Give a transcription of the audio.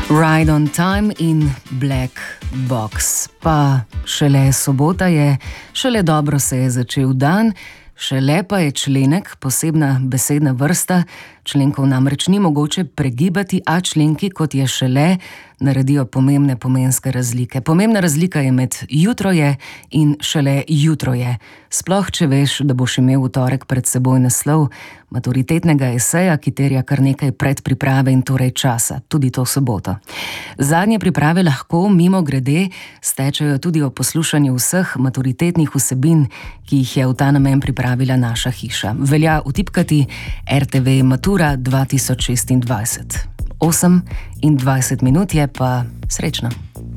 Ride on Time in Black Box. Pa šele sobota je, šele dobro se je začel dan, šele pa je členek, posebna besedna vrsta. Členkov namreč ni mogoče pregibati, a členki, kot je šele, naredijo pomembne pomenske razlike. Pomembna razlika je med jutro je in šele jutro je. Sploh, če veš, da boš imel v torek pred seboj naslov maturitetnega eseja, ki terja kar nekaj predpriprave in torej časa, tudi to soboto. Zadnje priprave lahko, mimo grede, stečejo tudi o poslušanju vseh maturitetnih vsebin, ki jih je v ta namen pripravila naša hiša. Velja vtipkati RTV Matura 2026. 8:20 je pa srečno.